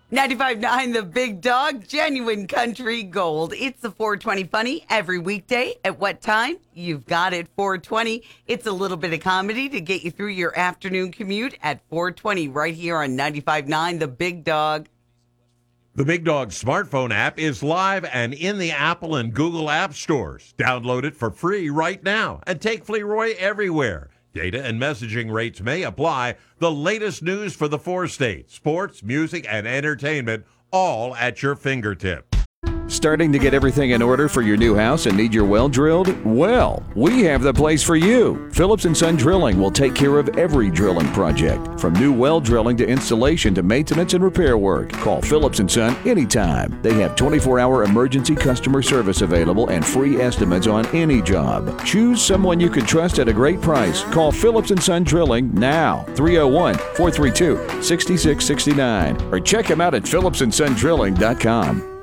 95.9 The Big Dog, genuine country gold. It's the 420 Funny every weekday. At what time? You've got it, 420. It's a little bit of comedy to get you through your afternoon commute at 420 right here on 95.9 The Big Dog. The Big Dog smartphone app is live and in the Apple and Google app stores. Download it for free right now and take Fleroy everywhere. Data and messaging rates may apply. The latest news for the 4 states, sports, music, and entertainment, all at your fingertips. Starting to get everything in order for your new house and need your well drilled? Well, we have the place for you. Phillips & Son Drilling will take care of every drilling project, from new well drilling to installation to maintenance and repair work. Call Phillips & Son anytime. They have 24-hour emergency customer service available and free estimates on any job. Choose someone you can trust at a great price. Call Phillips & Son Drilling now, 301-432-6669, or check them out at phillipsandsondrilling.com.